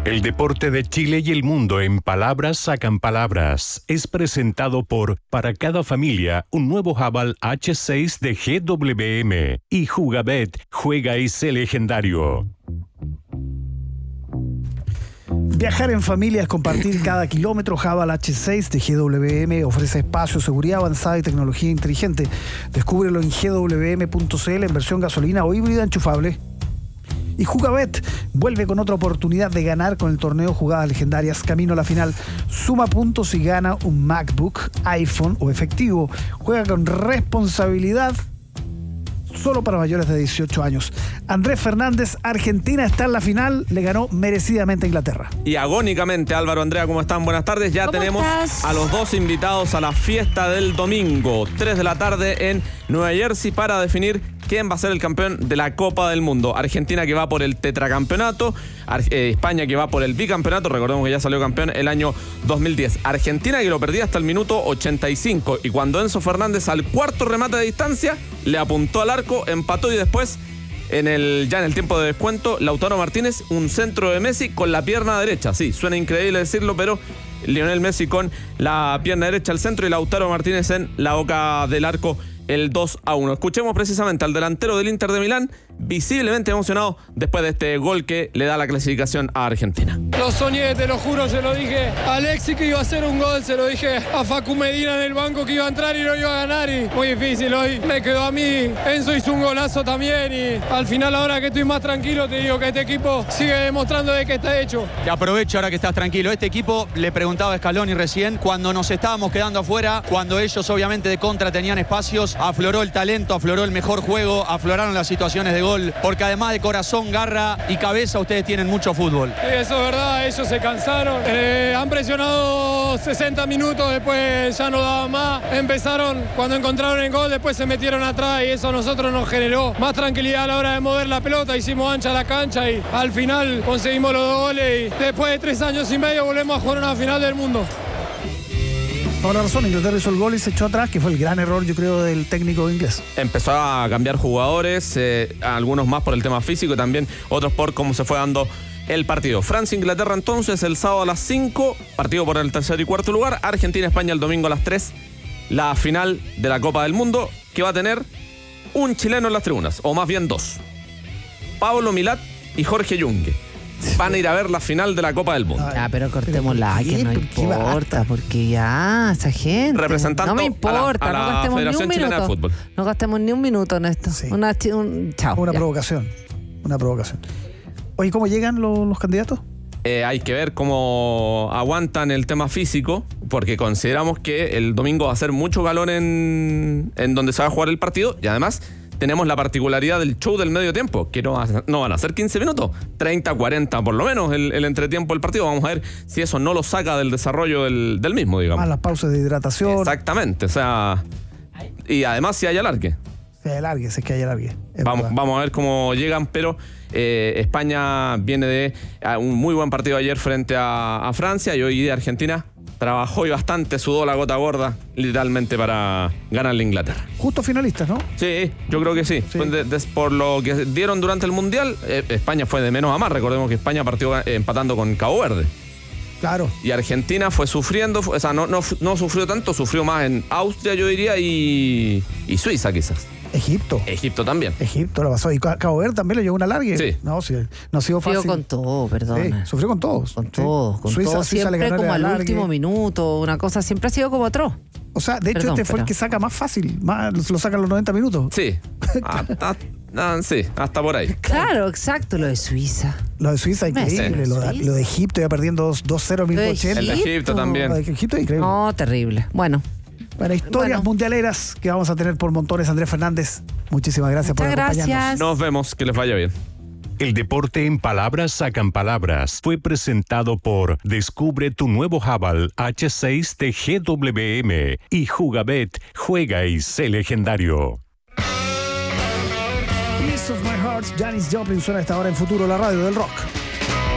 El deporte de Chile y el mundo en Palabras Sacan Palabras es presentado por Para cada familia un nuevo Haval H6 de GWM y Jugabet, juega y sé legendario. Viajar en familia es compartir cada kilómetro. Haval H6 de GWM ofrece espacio, seguridad avanzada y tecnología inteligente. Descúbrelo en gwm.cl en versión gasolina o híbrida enchufable. Y Jugabet vuelve con otra oportunidad de ganar con el torneo Jugadas Legendarias camino a la final. Suma puntos y gana un MacBook, iPhone o efectivo. Juega con responsabilidad. Solo para mayores de 18 años. Andrés Fernández, Argentina está en la final, le ganó merecidamente a Inglaterra. Y agónicamente, Álvaro, Andrea, ¿cómo están? Buenas tardes. Ya tenemos a los dos invitados a la fiesta del domingo, 3 de la tarde en Nueva Jersey, para definir quién va a ser el campeón de la Copa del Mundo. Argentina, que va por el tetracampeonato, España, que va por el bicampeonato, recordemos que ya salió campeón el año 2010. Argentina, que lo perdía hasta el minuto 85, y cuando Enzo Fernández al cuarto remate de distancia le apuntó al arco, empató, y después ya en el tiempo de descuento, Lautaro Martínez, un centro de Messi con la pierna derecha. Sí, suena increíble decirlo, pero Lionel Messi con la pierna derecha al centro y Lautaro Martínez en la boca del arco, el 2-1. Escuchemos precisamente al delantero del Inter de Milán, visiblemente emocionado después de este gol que le da la clasificación a Argentina. Lo soñé, te lo juro, se lo dije a Alexis que iba a hacer un gol, se lo dije a Facu Medina en el banco que iba a entrar y no iba a ganar, y muy difícil hoy. Me quedó a mí, Enzo hizo un golazo también, y al final, ahora que estoy más tranquilo, te digo que este equipo sigue demostrando de que está hecho. Te aprovecho ahora que estás tranquilo. Este equipo, le preguntaba a Scaloni recién, cuando nos estábamos quedando afuera, cuando ellos obviamente de contra tenían espacios, afloró el talento, afloró el mejor juego, afloraron las situaciones de gol, porque además de corazón, garra y cabeza, ustedes tienen mucho fútbol. Sí, eso es verdad, ellos se cansaron, han presionado 60 minutos, después ya no daban más, empezaron, cuando encontraron el gol, después se metieron atrás, y eso a nosotros nos generó más tranquilidad a la hora de mover la pelota, hicimos ancha la cancha y al final conseguimos los 2 goles, y después de 3 años y medio volvemos a jugar una final del mundo. Por la razón, Inglaterra hizo el gol y se echó atrás, que fue el gran error, yo creo, del técnico inglés. Empezó a cambiar jugadores, algunos más por el tema físico y también otros por cómo se fue dando el partido. Francia-Inglaterra entonces el sábado a las 5, partido por el tercer y cuarto lugar. Argentina-España el domingo a las 3, la final de la Copa del Mundo, que va a tener un chileno en las tribunas, o más bien 2. Pablo Milat y Jorge Yungue van a ir a ver la final de la Copa del Mundo. Ya, pero cortémosla, que no importa, porque ya, esa gente. Representando no me importa, a la Federación Chilena de Fútbol. No gastemos ni un minuto en esto. Sí. Chao. Una provocación. Oye, ¿cómo llegan los candidatos? Hay que ver cómo aguantan el tema físico, porque consideramos que el domingo va a ser mucho calor en donde se va a jugar el partido, y además tenemos la particularidad del show del medio tiempo, que no van a ser 15 minutos, 30, 40 por lo menos el entretiempo del partido. Vamos a ver si eso no lo saca del desarrollo del mismo, digamos. Más las pausas de hidratación. Exactamente, o sea, y además si hay alargue. Si hay alargue, si es que hay alargue. Vamos a ver cómo llegan, pero España viene de un muy buen partido ayer frente a Francia, y hoy día Argentina trabajó y bastante, sudó la gota gorda, literalmente, para ganarle a Inglaterra. Justo finalistas, ¿no? Sí, yo creo que sí. Por lo que dieron durante el Mundial, España fue de menos a más. Recordemos que España partió empatando con Cabo Verde. Claro. Y Argentina fue sufriendo, o sea, no sufrió tanto, sufrió más en Austria, yo diría, y Suiza quizás. Egipto también. Egipto lo pasó. Y Cabo Verde también le llevó una larga. Sí. No ha sido fácil. Sufrió con todo, perdón. Sí, sufrió con todos. Con todo. Suiza Siempre como al último minuto. Una cosa siempre ha sido como atroz. O sea, de hecho, fue el que saca más fácil. Lo sacan los 90 minutos. Sí. Sí, hasta por ahí. Claro, exacto. Lo de Suiza. Increíble. Lo de Egipto ya perdiendo 2-0 minuto 80. El de Egipto también. Lo de Egipto es increíble. No, terrible. Bueno, historias mundialeras que vamos a tener por montones. Andrés Fernández, muchísimas gracias por acompañarnos. Nos vemos, que les vaya bien. El deporte en Palabras Sacan Palabras fue presentado por Descubre tu nuevo Haval H6 de GWM y Jugabet, juega y sé legendario. Piece of My Heart, Janis Joplin suena a esta hora en Futuro, la radio del rock.